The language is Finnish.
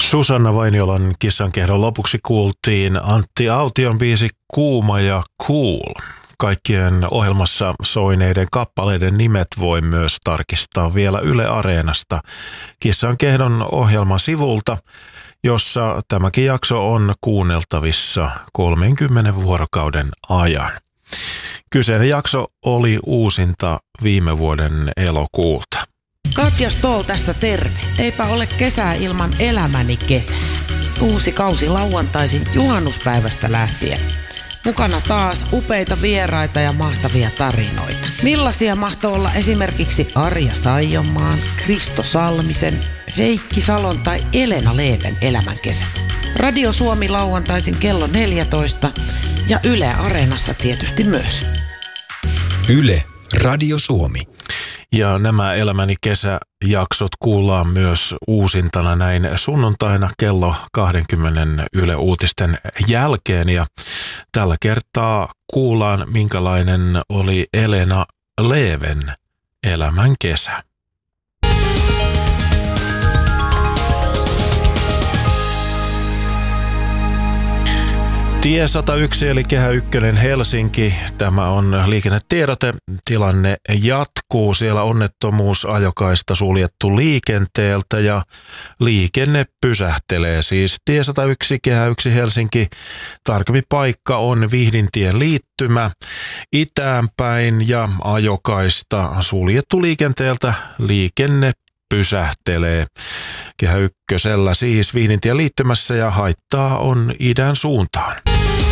Susanna Vainiolan Kissankehdon lopuksi kuultiin Antti Aution biisi Kuuma ja Cool. Kaikkien ohjelmassa soineiden kappaleiden nimet voi myös tarkistaa vielä Yle Areenasta Kissankehdon ohjelman sivulta, jossa tämäkin jakso on kuunneltavissa 30 vuorokauden ajan. Kyseinen jakso oli uusinta viime vuoden elokuulta. Katja Stoll tässä terve. Eipä ole kesää ilman elämäni kesää. Uusi kausi lauantaisin juhannuspäivästä lähtien. Mukana taas upeita vieraita ja mahtavia tarinoita. Millaisia mahtoi olla esimerkiksi Arja Saijonmaan, Kristo Salmisen, Heikki Salon tai Elena Leven elämänkesät. Radio Suomi lauantaisin kello 14 ja Yle Areenassa tietysti myös. Yle Radio Suomi. Ja nämä Elämäni kesäjaksot kuullaan myös uusintana näin sunnuntaina kello 20 Yle Uutisten jälkeen. Ja tällä kertaa kuullaan, minkälainen oli Elena Leven elämän kesä. Tie 101 eli Kehä 1 Helsinki. Tämä on liikennetiedote. Tilanne jatkuu. Siellä onnettomuusajokaista suljettu liikenteeltä ja liikenne pysähtelee. Siis Tie 101 Kehä 1 Helsinki. Tarkempi paikka on Vihdintien liittymä itäänpäin ja ajokaista suljettu liikenteeltä. Liikenne pysähtelee. Kehä 1 siis Vihdintien liittymässä ja haittaa on idän suuntaan.